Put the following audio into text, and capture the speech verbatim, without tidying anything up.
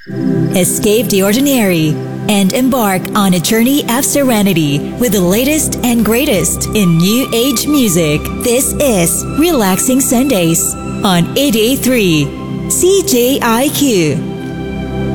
Escape the ordinary and embark on a journey of serenity with the latest and greatest in New Age music. This is Relaxing Sundays on eighty-eight point three C J I Q.